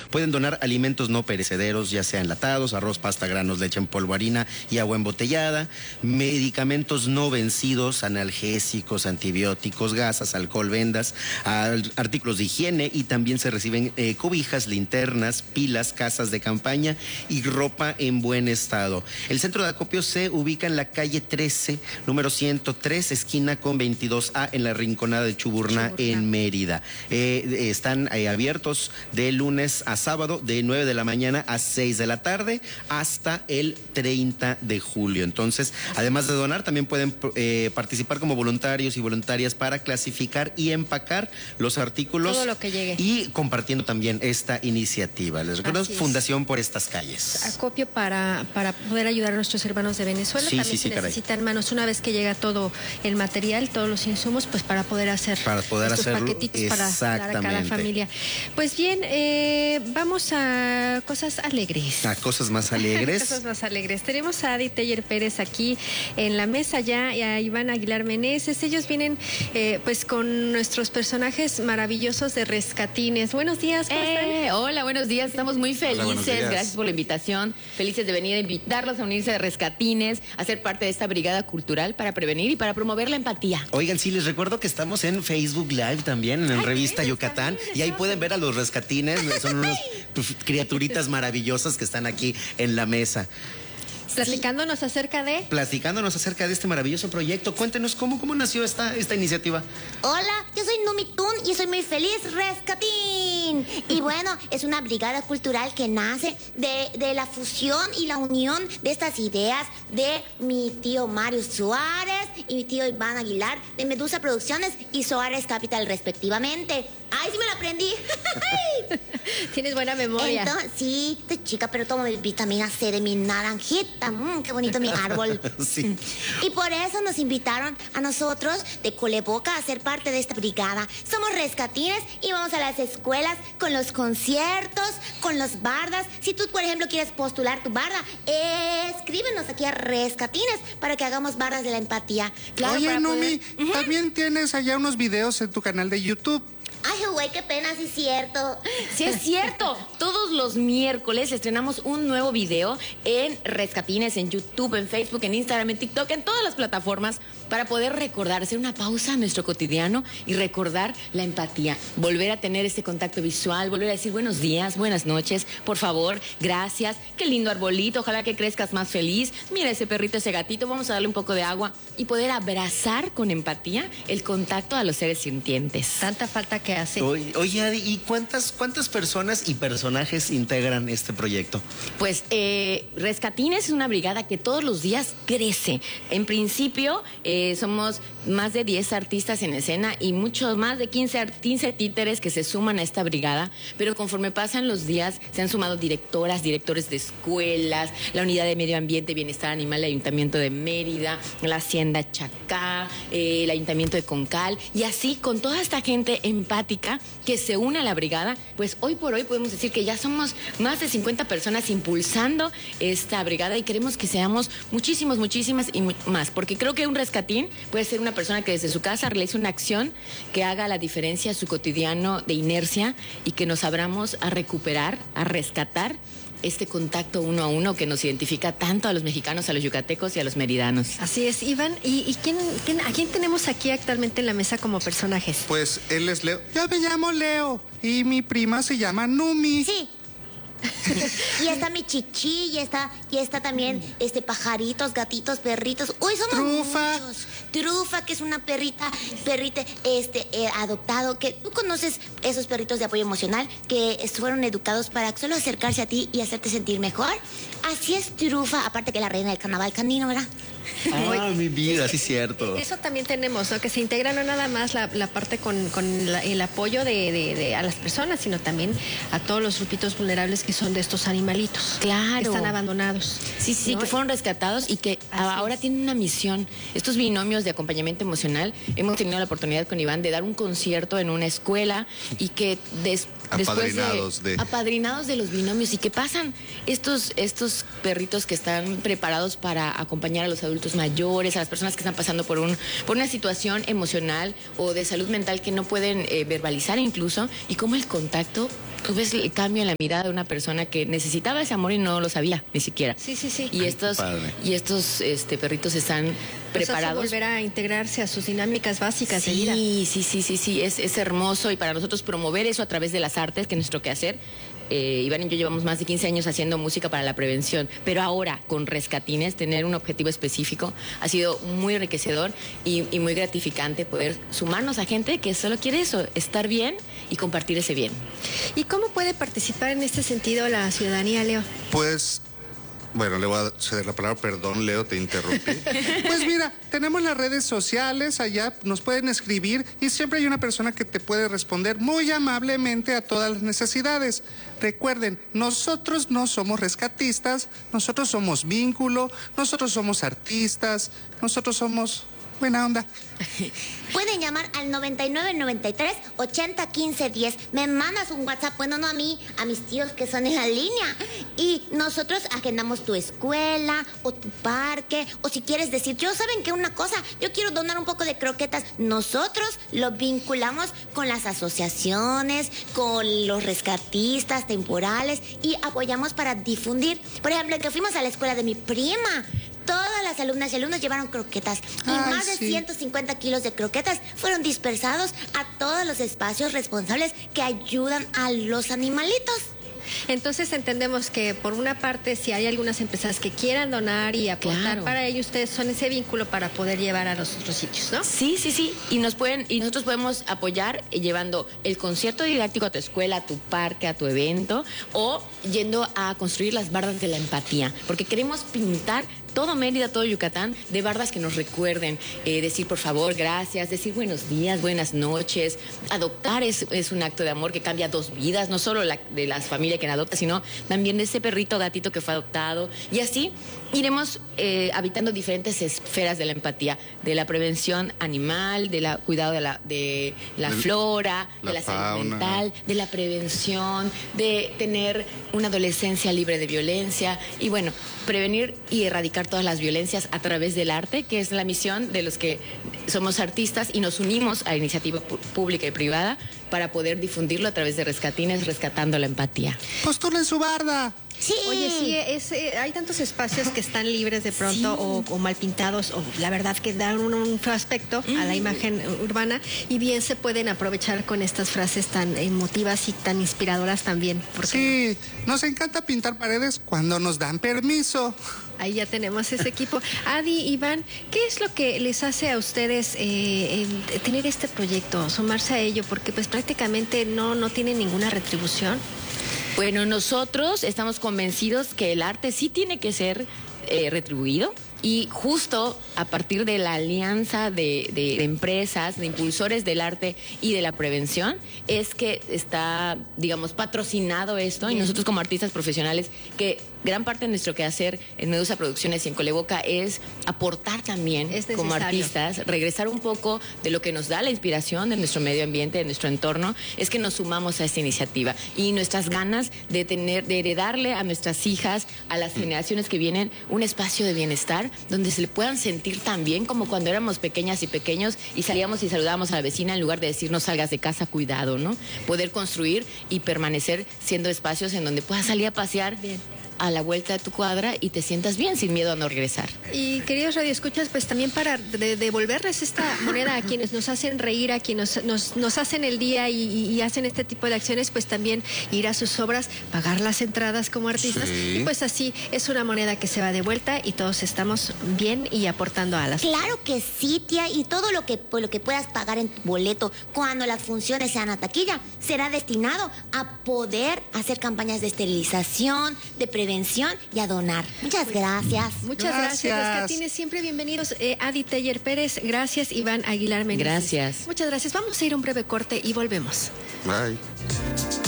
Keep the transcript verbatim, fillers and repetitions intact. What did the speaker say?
Pueden donar alimentos no perecederos, ya sea enlatados, arroz, pasta, granos, leche en polvo, harina y agua embotellada, medicamentos no vencidos, analgésicos, antibióticos, gasas, alcohol, vendas, artículos de higiene, y también se reciben eh, cobijas, linternas, pilas, casas de campaña y ropa en buen estado. El centro de acopio se ubica en la calle trece, número ciento tres, esquina con veintidós A, en la Rinconada de Chuburná, Chuburná. en Mérida. Eh, están eh, abiertos de lunes a sábado, de nueve de la mañana a seis de la tarde, hasta el treinta de julio. Entonces, además de donar, también pueden eh, participar como voluntarios y voluntarias para clasificar y empacar los artículos. Todo lo que llegue. Y compartiendo también esta iniciativa. Les recuerdo, Fundación Por Estas Calles. Acopio para, para poder ayudar a nuestros hermanos de Venezuela. Sí, también sí, se sí, necesitan caray. manos una vez que llega todo el material, todos los insumos, pues para poder hacer para poder estos hacerlo, paquetitos para dar a cada familia. Pues bien, eh, vamos a cosas alegres. A cosas más alegres. Cosas más alegres. Tenemos a Adi Teller Pérez aquí en la mesa ya, y a Iván Aguilar Meneses. Ellos vienen eh, pues con nuestros personajes maravillosos de Rescatines. Buenos días, ¿cómo eh, están? Hola, buenos días. Estamos muy felices. Hola, gracias por la invitación. Felices de venir a invitarlos a unirse a Rescatines, a ser parte de esta brigada cultural para prevenir y para promover la empatía. Oigan, sí, les recuerdo que estamos en Facebook Live también, en Ay, Revista Yucatán, y ahí pueden ver a los Rescatines. Son unos pues, criaturitas maravillosas que están aquí en la mesa. Platicándonos acerca de... Platicándonos acerca de este maravilloso proyecto. Cuéntenos cómo, cómo nació esta, esta iniciativa. Hola, yo soy Numitun y soy muy feliz Rescatín. Y bueno, es una brigada cultural que nace de, de la fusión y la unión de estas ideas de mi tío Mario Suárez y mi tío Iván Aguilar de Medusa Producciones y Suárez Capital respectivamente. ¡Ay, sí me lo aprendí! Tienes buena memoria. Entonces, sí, estoy chica, pero tomo mi vitamina C de mi naranjita. Mmm, qué bonito mi árbol. Sí. Y por eso nos invitaron a nosotros de Coleboca a ser parte de esta brigada. Somos Rescatines y vamos a las escuelas con los conciertos, con los bardas. Si tú, por ejemplo, quieres postular tu barda, eh, escríbenos aquí a Rescatines para que hagamos bardas de la empatía. Claro, Oye, Numi, poder... uh-huh. también tienes allá unos videos en tu canal de YouTube. Ay, güey, qué pena, sí es cierto. Sí es cierto. Todos los miércoles estrenamos un nuevo video en Rescatines, en YouTube, en Facebook, en Instagram, en TikTok, en todas las plataformas, para poder recordar, hacer una pausa a nuestro cotidiano y recordar la empatía. Volver a tener ese contacto visual, volver a decir buenos días, buenas noches, por favor, gracias, qué lindo arbolito, ojalá que crezcas más feliz. Mira ese perrito, ese gatito, vamos a darle un poco de agua y poder abrazar con empatía el contacto a los seres sintientes. Tanta falta que hace. Oye, oye, Adi, ¿y cuántas, cuántas personas y personajes integran este proyecto? Pues eh, Rescatines es una brigada que todos los días crece. En principio eh, somos más de diez artistas en escena y muchos más de quince, quince títeres que se suman a esta brigada, pero conforme pasan los días se han sumado directoras, directores de escuelas, la Unidad de Medio Ambiente y Bienestar Animal, el Ayuntamiento de Mérida, la Hacienda Chacá, eh, el Ayuntamiento de Concal, y así con toda esta gente empática que se une a la brigada, pues hoy por hoy podemos decir que ya somos más de cincuenta personas impulsando esta brigada y queremos que seamos muchísimos, muchísimas y mu- más, porque creo que un rescatín puede ser una persona que desde su casa realice una acción que haga la diferencia a su cotidiano de inercia y que nos abramos a recuperar, a rescatar este contacto uno a uno que nos identifica tanto a los mexicanos, a los yucatecos y a los meridanos. Así es, Iván. ¿Y, y quién, quién, a quién tenemos aquí actualmente en la mesa como personajes? Pues él es Leo. Yo me llamo Leo y mi prima se llama Numi. Sí. Y está mi chichi, y está, y está también este pajaritos, gatitos, perritos. Uy, somos Trufa. muchos. Trufa, que es una perrita, perrita este eh, adoptado, que tú conoces esos perritos de apoyo emocional que fueron educados para solo acercarse a ti y hacerte sentir mejor. Así es Trufa, aparte que la reina del carnaval canino, ¿verdad? Ah, mi vida, sí es cierto. Eso también tenemos, ¿no? Que se integra no nada más la, la parte con, con la, el apoyo de, de, de a las personas, sino también a todos los grupitos vulnerables que son de estos animalitos. Claro. Que están abandonados. Sí, sí, ¿no? que fueron rescatados y que Así ahora es. tienen una misión. Estos binomios de acompañamiento emocional, hemos tenido la oportunidad con Iván de dar un concierto en una escuela y que des, después Apadrinados de, de- apadrinados de los binomios y que pasan estos, estos perritos que están preparados para acompañar a los adultos mayores, a las personas que están pasando por, un, por una situación emocional o de salud mental que no pueden eh, verbalizar incluso, y cómo el contacto tú ves el cambio en la mirada de una persona que necesitaba ese amor y no lo sabía ni siquiera. Sí, sí, sí. Y estos, y estos este, perritos están preparados. Los hace volver a integrarse a sus dinámicas básicas sí, de vida. Sí, sí, sí, sí, sí, es, es hermoso, y para nosotros promover eso a través de las artes, que es nuestro quehacer. Eh, Iván y yo llevamos más de quince años haciendo música para la prevención, pero ahora con Rescatines tener un objetivo específico ha sido muy enriquecedor y, y muy gratificante poder sumarnos a gente que solo quiere eso, estar bien y compartir ese bien. ¿Y cómo puede participar en este sentido la ciudadanía, Leo? Pues... Bueno, le voy a ceder la palabra, perdón, Leo, te interrumpí. Pues mira, tenemos las redes sociales, allá nos pueden escribir y siempre hay una persona que te puede responder muy amablemente a todas las necesidades. Recuerden, nosotros no somos rescatistas, nosotros somos vínculo, nosotros somos artistas, nosotros somos buena onda. Pueden llamar al noventa y nueve, noventa y tres, ochenta, quince, diez. Me mandas un WhatsApp, bueno, no a mí, a mis tíos que son en la línea. Y nosotros agendamos tu escuela o tu parque. O si quieres decir, yo, ¿saben qué? Una cosa, yo quiero donar un poco de croquetas. Nosotros lo vinculamos con las asociaciones, con los rescatistas temporales y apoyamos para difundir. Por ejemplo, que fuimos a la escuela de mi prima. Todas las alumnas y alumnos llevaron croquetas y Ay, más de sí. ciento cincuenta kilos de croquetas fueron dispersados a todos los espacios responsables que ayudan a los animalitos. Entonces entendemos que por una parte, si hay algunas empresas que quieran donar y aportar Claro. para ello, ustedes son ese vínculo para poder llevar a los otros sitios, ¿no? Sí, sí, sí. Y nos pueden, y nosotros podemos apoyar eh, llevando el concierto didáctico a tu escuela, a tu parque, a tu evento, o yendo a construir las bardas de la empatía, porque queremos pintar todo Mérida, todo Yucatán, de bardas que nos recuerden, eh, decir por favor, gracias, decir buenos días, buenas noches. Adoptar es, es un acto de amor que cambia dos vidas, no solo la, de las familias que adopta, sino también de ese perrito o gatito que fue adoptado. Y así iremos eh, habitando diferentes esferas de la empatía, de la prevención animal, del cuidado de la, de la El, flora, la de la salud fauna. mental, de la prevención, de tener una adolescencia libre de violencia y bueno, prevenir y erradicar todas las violencias a través del arte, que es la misión de los que somos artistas y nos unimos a iniciativa pu- pública y privada para poder difundirlo a través de Rescatines, rescatando la empatía. Postulen su barda. Sí. Oye, sí, es, eh, hay tantos espacios que están libres de pronto Sí. o, o mal pintados, o la verdad que dan un, un feo aspecto a la imagen urbana, y bien se pueden aprovechar con estas frases tan emotivas y tan inspiradoras también. Porque Sí, nos encanta pintar paredes cuando nos dan permiso. ahí ya tenemos ese equipo. Adi, Iván, ¿qué es lo que les hace a ustedes eh, el tener este proyecto, sumarse a ello? Porque pues prácticamente no, no tienen ninguna retribución. Bueno, nosotros estamos convencidos que el arte sí tiene que ser eh, retribuido. Y justo a partir de la alianza de, de, de empresas, de impulsores del arte y de la prevención, es que está, digamos, patrocinado esto. Y nosotros como artistas profesionales, que gran parte de nuestro quehacer en Medusa Producciones y en Coleboca es aportar también Es como necesario. artistas, regresar un poco de lo que nos da la inspiración de nuestro medio ambiente, de nuestro entorno, es que nos sumamos a esta iniciativa. Y nuestras ganas de tener, de heredarle a nuestras hijas, a las generaciones que vienen, un espacio de bienestar donde se le puedan sentir tan bien como cuando éramos pequeñas y pequeños y salíamos y saludábamos a la vecina en lugar de decir no salgas de casa, cuidado, ¿no? Poder construir y permanecer siendo espacios en donde puedas salir a pasear Bien. a la vuelta de tu cuadra y te sientas bien sin miedo a no regresar. Y queridos radioescuchas, pues también para de- devolverles esta moneda a quienes nos hacen reír, a quienes nos, nos, nos hacen el día y, y- y hacen este tipo de acciones, pues también ir a sus obras, pagar las entradas como artistas. Sí. Y pues así es una moneda que se va de vuelta y todos estamos bien y aportando a las... Claro que sí, tía, y todo lo que, por lo que puedas pagar en tu boleto cuando las funciones sean a taquilla será destinado a poder hacer campañas de esterilización, de prevención y a donar. Muchas gracias. Muchas gracias, Gracias. Rescatines, siempre bienvenidos. Eh, Adi Teller Pérez, gracias. Iván Aguilar Meneses. Gracias. Muchas gracias. Vamos a ir a un breve corte y volvemos. Bye.